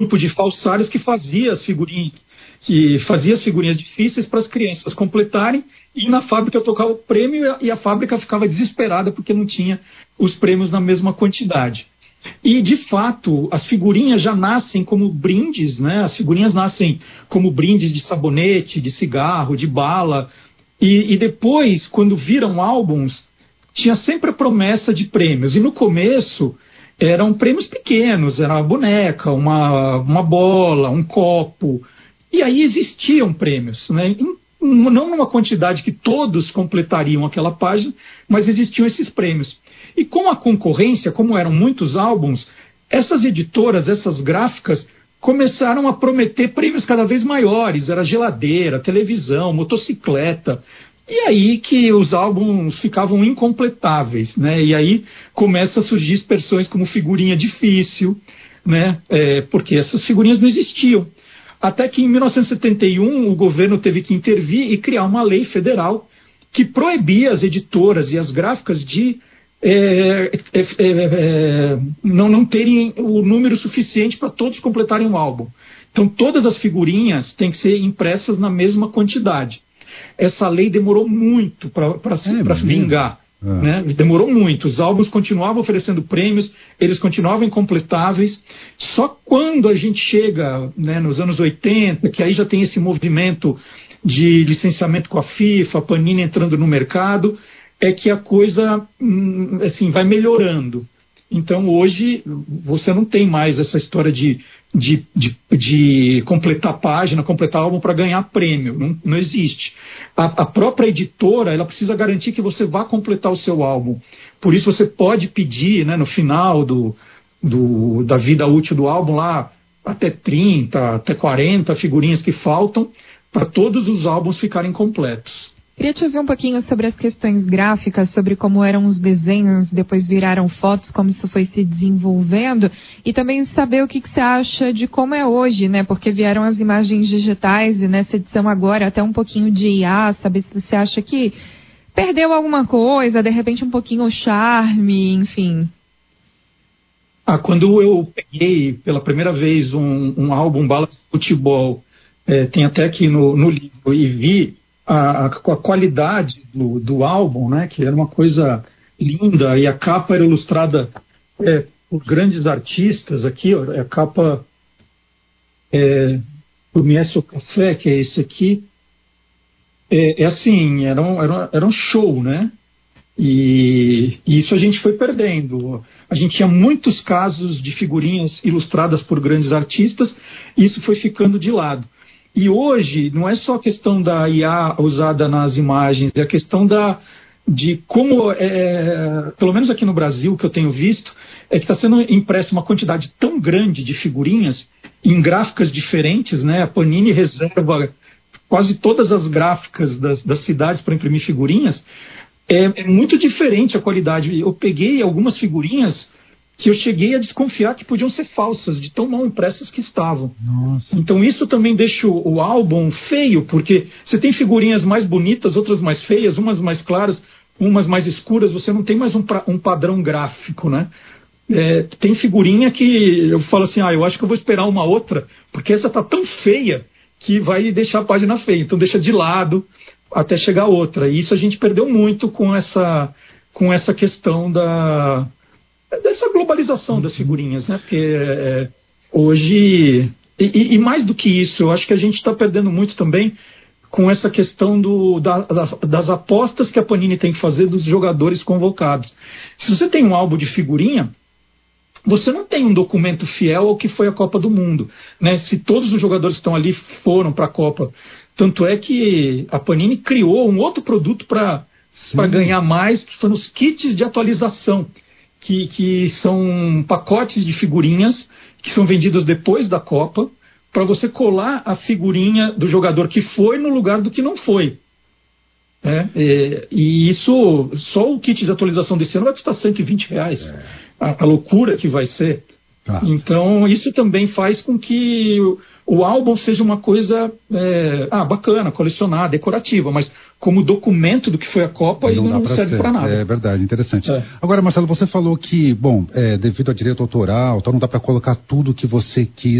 grupo de falsários que fazia as figurinhas difíceis para as crianças completarem, e na fábrica tocava o prêmio e a fábrica ficava desesperada porque não tinha os prêmios na mesma quantidade. E, de fato, as figurinhas já nascem como brindes, né? As figurinhas nascem como brindes de sabonete, de cigarro, de bala, e depois, quando viram álbuns, tinha sempre a promessa de prêmios, e no começo eram prêmios pequenos, era uma boneca, uma bola, um copo, e aí existiam prêmios, né? Não numa quantidade que todos completariam aquela página, mas existiam esses prêmios. E com a concorrência, como eram muitos álbuns, essas editoras, essas gráficas, começaram a prometer prêmios cada vez maiores, era geladeira, televisão, motocicleta, e aí que os álbuns ficavam incompletáveis, né? E aí começa a surgir expressões como figurinha difícil, né? Porque essas figurinhas não existiam. Até que em 1971 o governo teve que intervir e criar uma lei federal que proibia as editoras e as gráficas de não terem o número suficiente para todos completarem o álbum. Então todas as figurinhas têm que ser impressas na mesma quantidade. Essa lei demorou muito para vingar. Né? Demorou muito. Os álbuns continuavam oferecendo prêmios, eles continuavam incompletáveis. Só quando a gente chega, né, nos anos 80, que aí já tem esse movimento de licenciamento com a FIFA, a Panini entrando no mercado, é que a coisa assim, vai melhorando. Então hoje você não tem mais essa história de completar página, completar álbum para ganhar prêmio, não existe. A própria editora, ela precisa garantir que você vá completar o seu álbum. Por isso você pode pedir, né, no final da vida útil do álbum, lá até 30, até 40 figurinhas que faltam para todos os álbuns ficarem completos. Queria te ouvir um pouquinho sobre as questões gráficas, sobre como eram os desenhos, depois viraram fotos, como isso foi se desenvolvendo, e também saber o que você acha de como é hoje, né? Porque vieram as imagens digitais e nessa edição agora até um pouquinho de IA, saber se você acha que perdeu alguma coisa, de repente um pouquinho o charme, enfim. Quando eu peguei pela primeira vez um álbum Bala de Futebol, tem até aqui no livro, e vi a qualidade do álbum, né, que era uma coisa linda, e a capa era ilustrada por grandes artistas. Aqui, ó, a capa do Miesse o Café, que é esse aqui, assim, era um show, né? E isso a gente foi perdendo. A gente tinha muitos casos de figurinhas ilustradas por grandes artistas, e isso foi ficando de lado. E hoje não é só a questão da IA usada nas imagens, é a questão de como, pelo menos aqui no Brasil, que eu tenho visto, é que está sendo impressa uma quantidade tão grande de figurinhas em gráficas diferentes, né? A Panini reserva quase todas as gráficas das cidades para imprimir figurinhas. É muito diferente a qualidade. Eu peguei algumas figurinhas que eu cheguei a desconfiar que podiam ser falsas, de tão mal impressas que estavam. Nossa. Então isso também deixa o álbum feio, porque você tem figurinhas mais bonitas, outras mais feias, umas mais claras, umas mais escuras, você não tem mais um padrão gráfico, né? Tem figurinha que eu falo assim, eu acho que eu vou esperar uma outra, porque essa tá tão feia que vai deixar a página feia, então deixa de lado até chegar outra. E isso a gente perdeu muito com essa questão dessa globalização das figurinhas, né? Porque hoje, e mais do que isso, eu acho que a gente está perdendo muito também com essa questão das apostas que a Panini tem que fazer dos jogadores convocados. Se você tem um álbum de figurinha, você não tem um documento fiel ao que foi a Copa do Mundo, né? Se todos os jogadores que estão ali foram para a Copa. Tanto é que a Panini criou um outro produto para ganhar mais, que foram os kits de atualização, que são pacotes de figurinhas que são vendidos depois da Copa, para você colar a figurinha do jogador que foi no lugar do que não foi. E isso, só o kit de atualização desse ano vai custar R$120. A loucura que vai ser. Então isso também faz com que o álbum seja uma coisa bacana, colecionar, decorativa, mas como documento do que foi a Copa, ele não serve para nada. É verdade, interessante. Agora, Marcelo, você falou que, devido a direito autoral, então não dá para colocar tudo que você quis